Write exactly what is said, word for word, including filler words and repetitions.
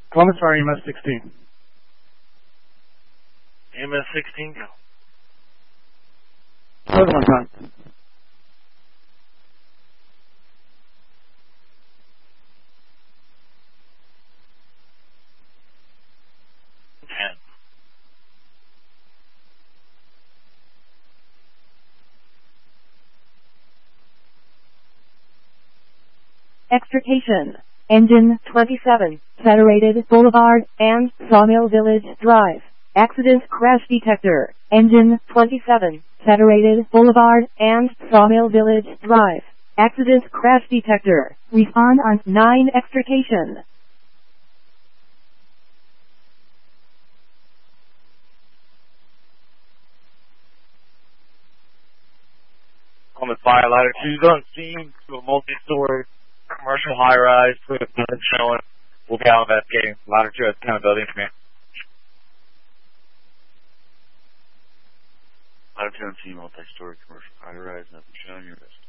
Columbus Fire, E M S sixteen. E M S sixteen, go. Close one time. ten. Extrication. Engine twenty-seven, Federated Boulevard and Sawmill Village Drive. Accident crash detector. Engine twenty-seven, Federated Boulevard and Sawmill Village Drive. Accident crash detector. Respawn on nine extrication. Columbus Fire, ladder two's on scene to a multi-story commercial high-rise with a gun showing. We'll be out investigating. Ladder two has accountability for me. Ladder two on scene, multi-story commercial high-rise, nothing showing your wrist.